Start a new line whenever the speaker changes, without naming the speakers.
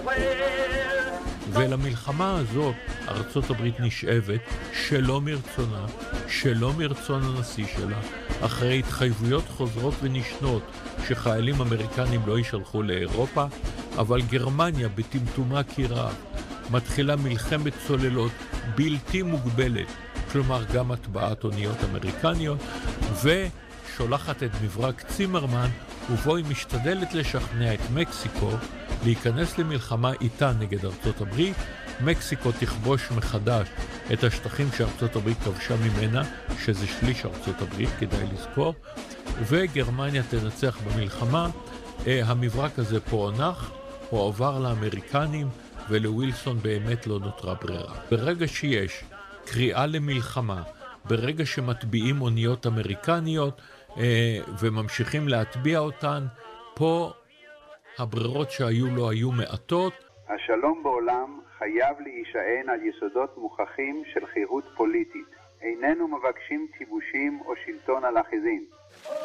ולמלחמה הזאת ארצות הברית נשאבת שלא מרצונה, שלא מרצון הנשיא שלה, אחרי התחייבויות חוזרות ונשנות שחיילים אמריקנים לא יישלחו לאירופה, אבל גרמניה בטמטומה קירה מתחילה מלחמת צוללות בלתי מוגבלת, כלומר גם הטבעת אוניות אמריקניות, ושולחת את מברק צימרמן, ובו היא משתדלת לשכנע את מקסיקו להיכנס למלחמה איתה נגד ארצות הברית. מקסיקו תכבוש מחדש את השטחים שארצות הברית כבשה ממנה, שזה שליש ארצות הברית, כדאי לזכור, וגרמניה תנצח במלחמה. המברק הזה פוענח, הוא עבר לאמריקנים, ולווילסון באמת לא נותרה ברירה. ברגע שיש קריאה למלחמה, ברגע שמטביעים אוניות אמריקניות וממשיכים להטביע אותן, פה הברירות שהיו לו היו מעטות.
השלום בעולם חייב להישען על יסודות מוכחים של חירות פוליטית. איננו מבקשים כיבושים או שלטון על אחיזים.